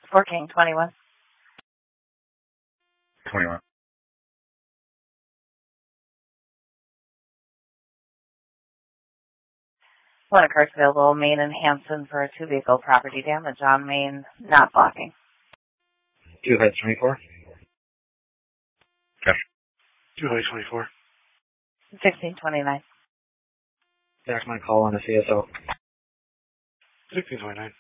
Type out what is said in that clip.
Working 21. 21. One of cars available, Main and Hanson for a 2-vehicle property damage on Main, not blocking. 224. Okay. 224. 1629. Back my call on the CSO. 1629.